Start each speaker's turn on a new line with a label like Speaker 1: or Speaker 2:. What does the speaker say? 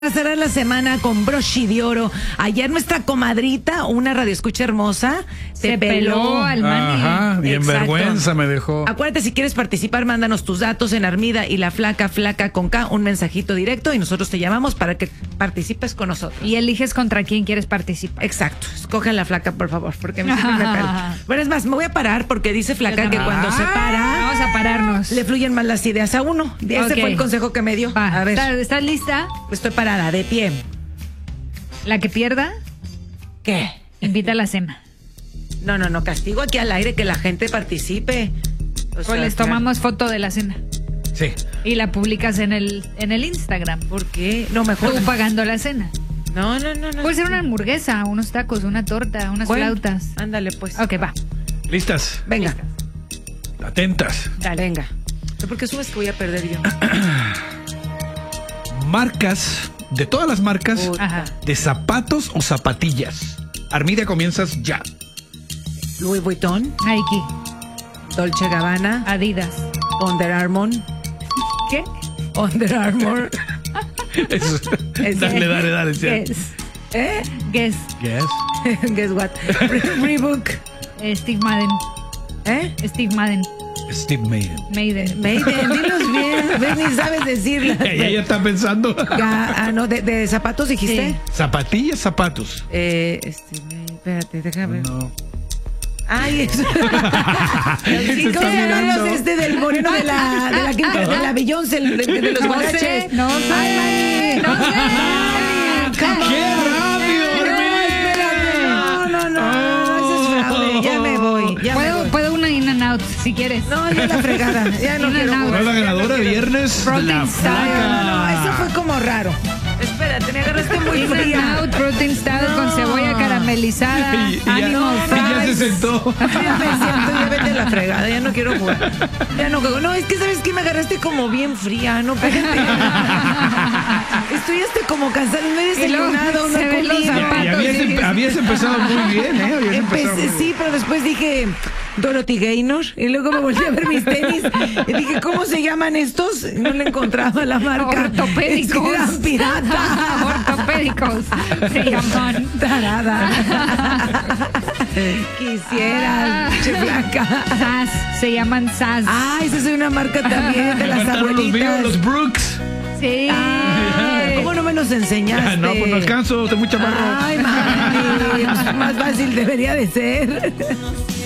Speaker 1: Cerrar la semana con broche de oro. Ayer nuestra comadrita, una radioescucha hermosa, se peló
Speaker 2: al Manny.
Speaker 3: Ajá, y en vergüenza me dejó.
Speaker 1: Acuérdate, si quieres participar, mándanos tus datos en Armida y la flaca con K, un mensajito directo y nosotros te llamamos para que participes con nosotros.
Speaker 2: Y eliges contra quién quieres participar.
Speaker 1: Exacto. Escoge a la flaca, por favor, porque a mí siempre me pela. Bueno, es más, me voy a parar porque dice flaca que cuando se para,
Speaker 2: vamos a pararnos.
Speaker 1: le fluyen más las ideas a uno. Ese fue el consejo que me dio.
Speaker 2: Va.
Speaker 1: A ver.
Speaker 2: ¿Estás lista?
Speaker 1: Estoy parada, de pie.
Speaker 2: La que pierda,
Speaker 1: ¿Qué?
Speaker 2: invita a la cena.
Speaker 1: No, castigo aquí al aire, que la gente participe. O sea,
Speaker 2: Les tomamos foto de la cena.
Speaker 3: Sí.
Speaker 2: Y la publicas en el Instagram.
Speaker 1: ¿Por qué? No, mejor.
Speaker 2: Tú pagando la cena.
Speaker 1: No.
Speaker 2: Puede ser una hamburguesa, unos tacos, una torta, unas
Speaker 1: Bueno,
Speaker 2: flautas.
Speaker 1: Ándale, pues.
Speaker 2: Ok, va.
Speaker 3: ¿Listas?
Speaker 1: Venga,
Speaker 3: Atentas.
Speaker 1: dale, venga. ¿Por qué subes que voy a perder yo?
Speaker 3: Marcas, de todas las marcas,
Speaker 2: Ajá.
Speaker 3: de zapatos o zapatillas. Armida, comienzas ya.
Speaker 1: Louis Vuitton,
Speaker 2: Nike,
Speaker 1: Dolce Gabbana,
Speaker 2: Adidas.
Speaker 1: Under Armour.
Speaker 2: ¿Qué?
Speaker 1: Under Armour.
Speaker 3: Eso. Dale. Sí.
Speaker 2: Guess.
Speaker 1: ¿Eh?
Speaker 2: Guess.
Speaker 3: Yes.
Speaker 1: Guess what? Reebok.
Speaker 2: Steve Madden.
Speaker 1: ¿Eh?
Speaker 2: Steve Madden.
Speaker 3: Steve Maiden.
Speaker 2: Maiden.
Speaker 1: Maiden, dilos bien. Ves, ni sabes decirlas.
Speaker 3: Ella está pensando.
Speaker 1: No, de zapatos dijiste.
Speaker 2: Sí.
Speaker 3: Zapatillas, zapatos.
Speaker 1: Espérate, déjame ver.
Speaker 3: No.
Speaker 1: Ay, eso.
Speaker 3: Se
Speaker 1: ¿Cómo
Speaker 3: está
Speaker 1: se llaman
Speaker 3: mirando.
Speaker 1: los del moreno de la quinta, de la Beyoncé, de los guaraches?
Speaker 2: No sé.
Speaker 1: Ay,
Speaker 2: No sé.
Speaker 1: come on.
Speaker 3: ¡Qué rápido,
Speaker 1: No, eso es fraude. Ya me voy.
Speaker 2: Puedo una in and out si quieres.
Speaker 1: No, ya la fregada. Ya no
Speaker 2: In
Speaker 1: quiero
Speaker 2: and out.
Speaker 3: ¿No es la
Speaker 1: jugar.
Speaker 3: ganadora viernes?
Speaker 2: Protein
Speaker 3: La
Speaker 2: Style.
Speaker 3: flaca.
Speaker 1: Eso fue como raro. Espérate, me agarraste muy
Speaker 2: In and
Speaker 1: fría.
Speaker 2: out, protein style con cebolla caramelizada.
Speaker 3: Y ya
Speaker 2: Animal
Speaker 3: se sentó.
Speaker 1: Ya me siento, ya vete a la fregada, ya no quiero jugar. Ya no juego. No, es que sabes que me agarraste como bien fría, no, espérate. Estoy hasta como cansada, no he
Speaker 2: Y luego
Speaker 1: desayunado, no
Speaker 2: se
Speaker 1: he
Speaker 2: ven los
Speaker 1: comido.
Speaker 2: zapatos.
Speaker 3: Habías empezado muy bien, ¿eh?
Speaker 1: Sí, pero después dije Dorothy Gaynor y luego me volví a ver mis tenis y dije, ¿cómo se llaman estos? No le encontraba la marca.
Speaker 2: Ortopédicos.
Speaker 1: Eran pirata.
Speaker 2: Ortopédicos se llaman.
Speaker 1: Tarada. Quisieras, che flaca.
Speaker 2: SAS, se llaman SAS.
Speaker 1: Ah, esa es una marca también de las
Speaker 3: Faltaron los míos,
Speaker 1: abuelitas.
Speaker 3: los Brooks.
Speaker 2: Sí.
Speaker 1: ¿Cómo no me los enseñaste?
Speaker 3: No, pues no alcanzo, tengo mucha barro.
Speaker 1: Ay, mami, más fácil debería de ser.